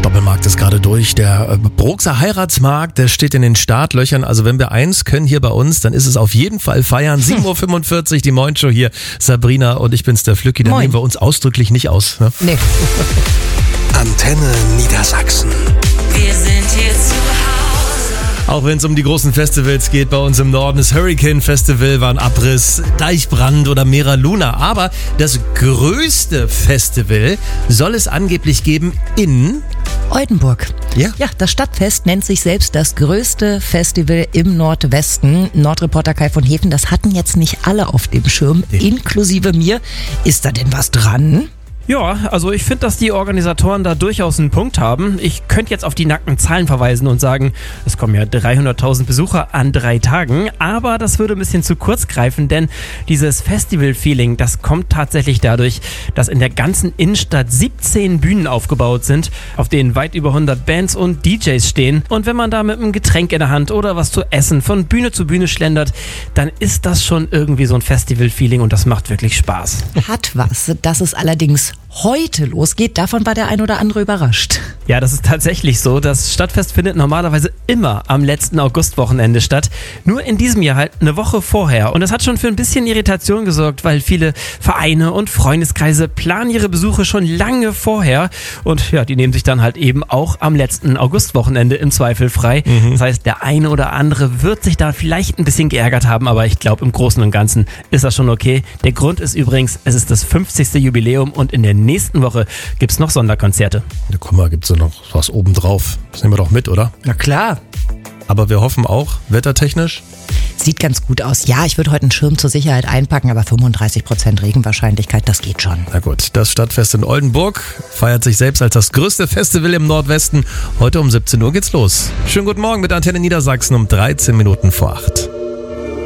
Doppelmarkt ist gerade durch. Der Bruxer Heiratsmarkt, der steht in den Startlöchern. Also wenn wir eins können hier bei uns, dann ist es auf jeden Fall feiern. 7.45 Uhr, die Morning-Show hier. Sabrina und ich bin's, der Flücki. Da nehmen wir uns ausdrücklich nicht aus. Ne? Nee. Antenne Niedersachsen. Wir sind hier zu Hause. Auch wenn es um die großen Festivals geht, bei uns im Norden, das Hurricane Festival war ein Abriss, Deichbrand oder Mera Luna. Aber das größte Festival soll es angeblich geben in Oldenburg. Ja. Ja, das Stadtfest nennt sich selbst das größte Festival im Nordwesten. Nordreporter Kai von Hefen, das hatten jetzt nicht alle auf dem Schirm, inklusive mir. Ist da denn was dran? Ja, also ich finde, dass die Organisatoren da durchaus einen Punkt haben. Ich könnte jetzt auf die nackten Zahlen verweisen und sagen, es kommen ja 300.000 Besucher an 3 Tagen, aber das würde ein bisschen zu kurz greifen, denn dieses Festival-Feeling, das kommt tatsächlich dadurch, dass in der ganzen Innenstadt 17 Bühnen aufgebaut sind, auf denen weit über 100 Bands und DJs stehen. Und wenn man da mit einem Getränk in der Hand oder was zu essen von Bühne zu Bühne schlendert, dann ist das schon irgendwie so ein Festival-Feeling und das macht wirklich Spaß. Hat was, dass es allerdings heute losgeht, davon war der ein oder andere überrascht. Ja, das ist tatsächlich so. Das Stadtfest findet normalerweise immer am letzten Augustwochenende statt. Nur in diesem Jahr halt eine Woche vorher. Und das hat schon für ein bisschen Irritation gesorgt, weil viele Vereine und Freundeskreise planen ihre Besuche schon lange vorher. Und ja, die nehmen sich dann halt eben auch am letzten Augustwochenende im Zweifel frei. Das heißt, der eine oder andere wird sich da vielleicht ein bisschen geärgert haben, aber ich glaube, im Großen und Ganzen ist das schon okay. Der Grund ist übrigens, es ist das 50. Jubiläum und in der nächsten Woche gibt's noch Sonderkonzerte. Ja, guck mal, gibt's noch was obendrauf. Das nehmen wir doch mit, oder? Na klar. Aber wir hoffen auch, wettertechnisch. Sieht ganz gut aus. Ja, ich würde heute einen Schirm zur Sicherheit einpacken, aber 35% Regenwahrscheinlichkeit, das geht schon. Na gut, das Stadtfest in Oldenburg feiert sich selbst als das größte Festival im Nordwesten. Heute um 17 Uhr geht's los. Schönen guten Morgen mit Antenne Niedersachsen um 13 Minuten vor 8.